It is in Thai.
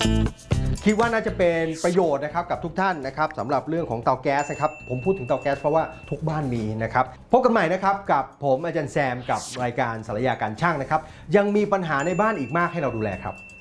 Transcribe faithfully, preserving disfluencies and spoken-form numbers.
คิดว่าน่าจะเป็นประโยชน์นะครับกับทุกท่านนะครับสำหรับเรื่องของเตาแก๊สนะครับผมพูดถึงเตาแก๊สเพราะว่าทุกบ้านมีนะครับพบกันใหม่นะครับกับผมอาจารย์แซมกับรายการสารยาการช่างนะครับยังมีปัญหาในบ้านอีกมากให้เราดูแลครับ